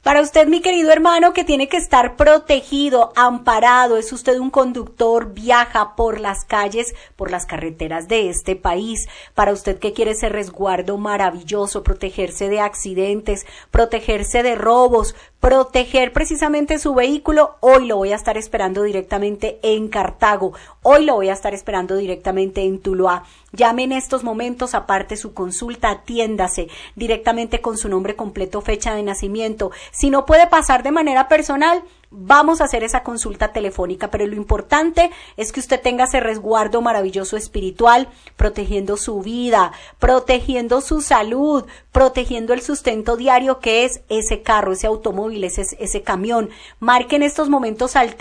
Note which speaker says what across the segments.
Speaker 1: Para usted, mi querido hermano, que tiene que estar protegido, amparado, es usted un conductor, viaja por las calles, por las carreteras de este país. Para usted que quiere ese resguardo maravilloso, protegerse de accidentes, protegerse de robos, proteger precisamente su vehículo, hoy lo voy a estar esperando directamente en Cartago, hoy lo voy a estar esperando directamente en Tuluá. Llame en estos momentos, aparte su consulta, atiéndase directamente con su nombre completo, fecha de nacimiento. Si no puede pasar de manera personal, vamos a hacer esa consulta telefónica, pero lo importante es que usted tenga ese resguardo maravilloso espiritual, protegiendo su vida, protegiendo su salud, protegiendo el sustento diario que es ese carro, ese automóvil, ese camión. Marque en estos momentos al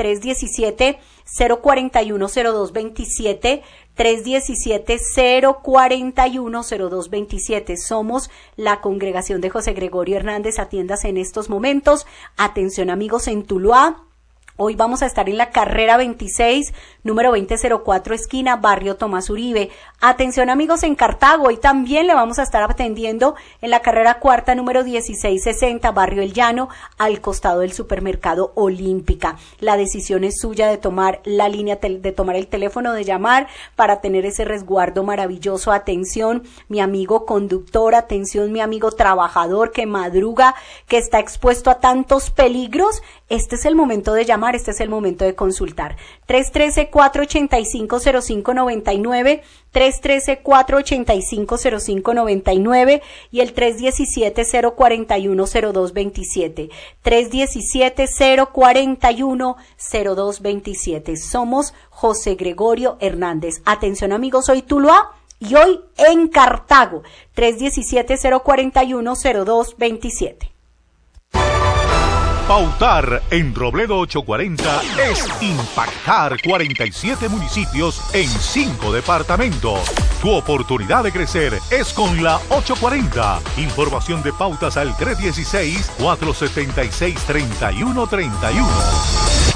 Speaker 1: 317-041-0227, 317-041-0227. Somos la congregación de José Gregorio Hernández. Atiéndase en estos momentos. Atención, amigos, en Tuluá. Hoy vamos a estar en la carrera 26, número 2004, esquina Barrio Tomás Uribe. Atención, amigos, en Cartago. Hoy también le vamos a estar atendiendo en la carrera cuarta, número 1660, Barrio El Llano, al costado del supermercado Olímpica. La decisión es suya de tomar la línea, de tomar el teléfono, de llamar para tener ese resguardo maravilloso. Atención, mi amigo conductor, atención, mi amigo trabajador que madruga, que está expuesto a tantos peligros. Este es el momento de llamar, este es el momento de consultar. 313-485-0599, 313-485-0599 y el 317-041-0227. 317-041-0227. Somos José Gregorio Hernández. Atención, amigos, hoy Tuluá y hoy en Cartago. 317-041-0227.
Speaker 2: Pautar en Robledo 840 es impactar 47 municipios en 5 departamentos. Tu oportunidad de crecer es con la 840. Información de pautas al 316-476-3131.